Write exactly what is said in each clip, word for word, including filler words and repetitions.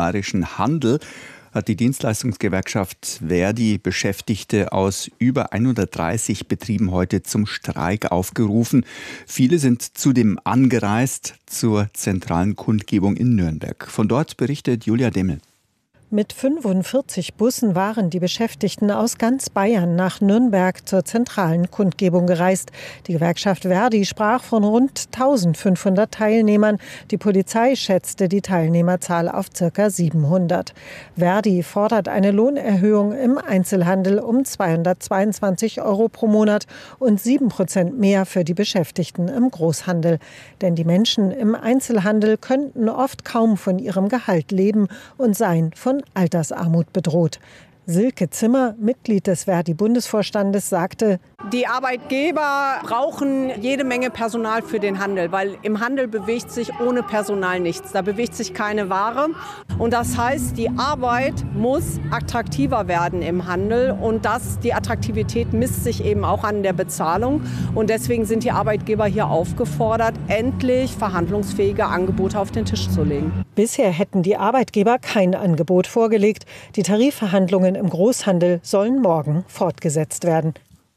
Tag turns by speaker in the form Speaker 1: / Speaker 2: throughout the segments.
Speaker 1: bayerischen Handel hat die Dienstleistungsgewerkschaft Verdi Beschäftigte aus über hundertdreißig Betrieben heute zum Streik aufgerufen. Viele sind zudem angereist zur zentralen Kundgebung in Nürnberg. Von dort berichtet Julia Demmel.
Speaker 2: Mit fünfundvierzig Bussen waren die Beschäftigten aus ganz Bayern nach Nürnberg zur zentralen Kundgebung gereist. Die Gewerkschaft Verdi sprach von rund eintausendfünfhundert Teilnehmern. Die Polizei schätzte die Teilnehmerzahl auf ca. siebenhundert. Verdi fordert eine Lohnerhöhung im Einzelhandel um zweihundertzweiundzwanzig Euro pro Monat und sieben Prozent mehr für die Beschäftigten im Großhandel. Denn die Menschen im Einzelhandel könnten oft kaum von ihrem Gehalt leben und seien von Altersarmut bedroht. Silke Zimmer, Mitglied des Verdi-Bundesvorstandes, sagte:
Speaker 3: Die Arbeitgeber brauchen jede Menge Personal für den Handel, weil im Handel bewegt sich ohne Personal nichts. Da bewegt sich keine Ware. Und das heißt, die Arbeit muss attraktiver werden im Handel. Und das, die Attraktivität misst sich eben auch an der Bezahlung. Und deswegen sind die Arbeitgeber hier aufgefordert, endlich verhandlungsfähige Angebote auf den Tisch zu legen.
Speaker 2: Bisher hätten die Arbeitgeber kein Angebot vorgelegt. Die Tarifverhandlungen im Großhandel sollen morgen fortgesetzt werden.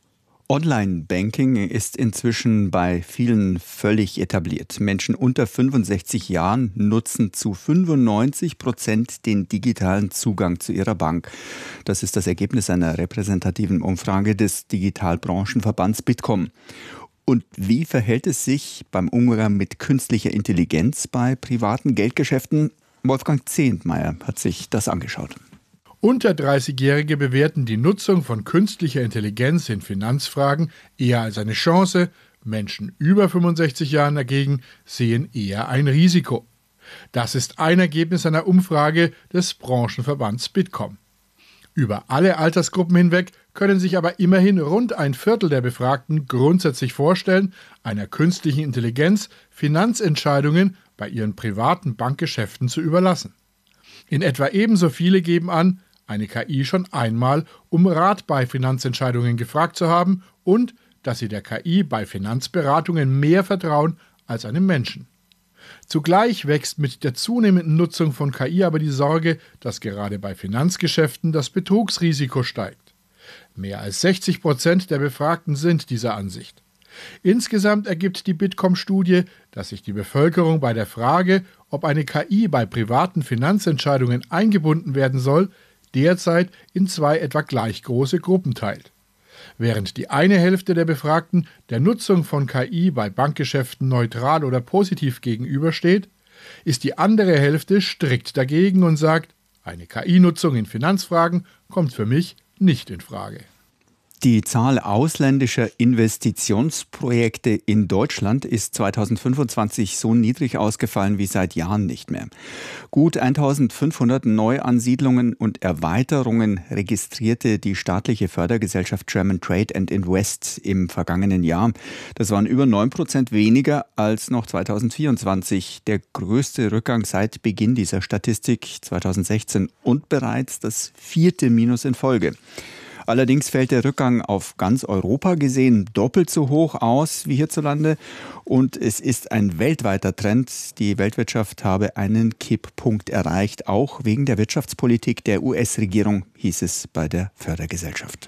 Speaker 1: Online-Banking ist inzwischen bei vielen völlig etabliert. Menschen unter fünfundsechzig Jahren nutzen zu fünfundneunzig Prozent den digitalen Zugang zu ihrer Bank. Das ist das Ergebnis einer repräsentativen Umfrage des Digitalbranchenverbands Bitkom. Und wie verhält es sich beim Umgang mit künstlicher Intelligenz bei privaten Geldgeschäften? Wolfgang Zehntmeier hat sich das angeschaut.
Speaker 4: Unter dreißigjährige bewerten die Nutzung von künstlicher Intelligenz in Finanzfragen eher als eine Chance. Menschen über fünfundsechzig Jahren dagegen sehen eher ein Risiko. Das ist ein Ergebnis einer Umfrage des Branchenverbands Bitkom. Über alle Altersgruppen hinweg können sich aber immerhin rund ein Viertel der Befragten grundsätzlich vorstellen, einer künstlichen Intelligenz Finanzentscheidungen bei ihren privaten Bankgeschäften zu überlassen. In etwa ebenso viele geben an, eine K I schon einmal um Rat bei Finanzentscheidungen gefragt zu haben und dass sie der K I bei Finanzberatungen mehr vertrauen als einem Menschen. Zugleich wächst mit der zunehmenden Nutzung von K I aber die Sorge, dass gerade bei Finanzgeschäften das Betrugsrisiko steigt. Mehr als sechzig Prozent der Befragten sind dieser Ansicht. Insgesamt ergibt die Bitkom-Studie, dass sich die Bevölkerung bei der Frage, ob eine K I bei privaten Finanzentscheidungen eingebunden werden soll, derzeit in zwei etwa gleich große Gruppen teilt. Während die eine Hälfte der Befragten der Nutzung von K I bei Bankgeschäften neutral oder positiv gegenübersteht, ist die andere Hälfte strikt dagegen und sagt, eine K I-Nutzung in Finanzfragen kommt für mich nicht in Frage.
Speaker 1: Die Zahl ausländischer Investitionsprojekte in Deutschland ist zweitausendfünfundzwanzig so niedrig ausgefallen wie seit Jahren nicht mehr. Gut eintausendfünfhundert Neuansiedlungen und Erweiterungen registrierte die staatliche Fördergesellschaft German Trade and Invest im vergangenen Jahr. Das waren über neun Prozent weniger als noch zweitausendvierundzwanzig, der größte Rückgang seit Beginn dieser Statistik zweitausendsechzehn und bereits das vierte Minus in Folge. Allerdings fällt der Rückgang auf ganz Europa gesehen doppelt so hoch aus wie hierzulande. Und es ist ein weltweiter Trend. Die Weltwirtschaft habe einen Kipppunkt erreicht, auch wegen der Wirtschaftspolitik der U S-Regierung, hieß es bei der Fördergesellschaft.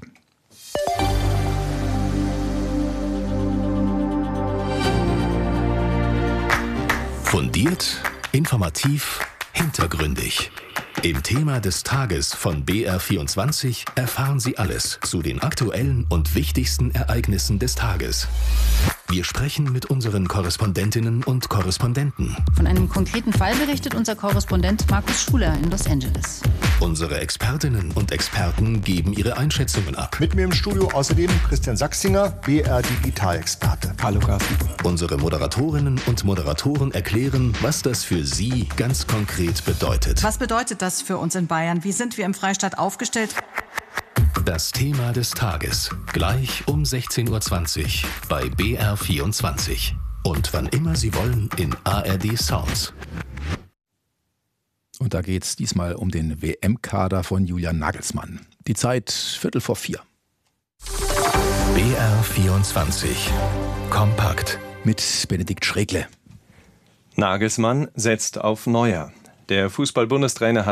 Speaker 5: Fundiert, informativ, hintergründig. Im Thema des Tages von B R vierundzwanzig erfahren Sie alles zu den aktuellen und wichtigsten Ereignissen des Tages. Wir sprechen mit unseren Korrespondentinnen und Korrespondenten.
Speaker 6: Von einem konkreten Fall berichtet unser Korrespondent Markus Schuler in Los Angeles.
Speaker 5: Unsere Expertinnen und Experten geben ihre Einschätzungen ab.
Speaker 7: Mit mir im Studio außerdem Christian Sachsinger, B R-Digitalexperte.
Speaker 1: Hallo Carsten.
Speaker 5: Unsere Moderatorinnen und Moderatoren erklären, was das für Sie ganz konkret bedeutet.
Speaker 8: Was bedeutet das für uns in Bayern? Wie sind wir im Freistaat aufgestellt?
Speaker 5: Das Thema des Tages, gleich um sechzehn Uhr zwanzig bei B R vierundzwanzig. Und wann immer Sie wollen in A R D Sounds.
Speaker 9: Und da geht es diesmal um den W M-Kader von Julian Nagelsmann. Die Zeit Viertel vor vier.
Speaker 5: B R vierundzwanzig. Kompakt.
Speaker 9: Mit Benedikt Schregle.
Speaker 10: Nagelsmann setzt auf Neuer. Der Fußball-Bundestrainer hat